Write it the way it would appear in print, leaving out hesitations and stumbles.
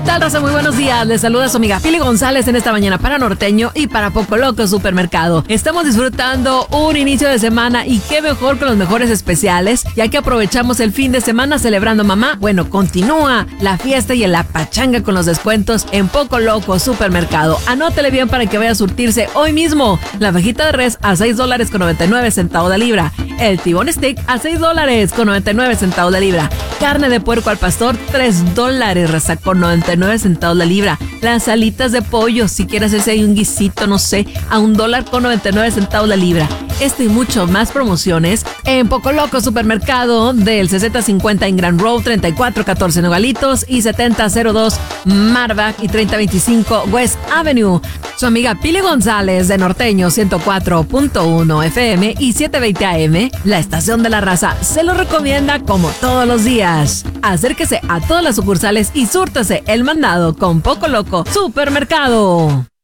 tal, raza? Muy buenos días. Les saluda su amiga Pili González en esta mañana para Norteño y para Poco Loco Supermercado. Estamos disfrutando un inicio de semana y qué mejor con los mejores especiales, ya que aprovechamos el fin de semana celebrando mamá. Bueno, continúa la fiesta y la pachanga con los descuentos en Poco Loco Supermercado. Anótele bien para que vaya a surtirse hoy mismo. La fajita de res a $6.99 la libra. El tibón stick a $6.99 la libra. Carne de puerco al pastor, $3, raza, con 99 centavos la libra. Las alitas de pollo, si quieres ese un guisito, no sé, a $1.99 la libra. Esto y mucho más promociones en Poco Loco Supermercado del 6050 en Grand Road, 3414 Nogalitos y 7002 Marvac y 3025 West Avenue. Su amiga Pili González de Norteño 104.1 FM y 720 AM, la estación de la raza, se lo recomienda como todos los días. Acérquese a todas las sucursales y súrtase el mandado con Poco Loco Supermercado.